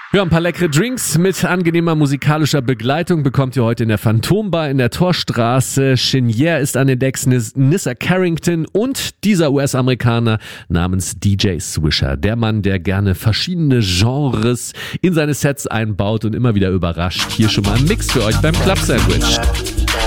Ja, ein paar leckere Drinks mit angenehmer musikalischer Begleitung bekommt ihr heute in der Phantombar in der Torstraße. Chenier ist an den Decks, Nissa Carrington und dieser US-Amerikaner namens DJ Swisher. Der Mann, der gerne verschiedene Genres in seine Sets einbaut und immer wieder überrascht. Hier schon mal ein Mix für euch beim Club Sandwich.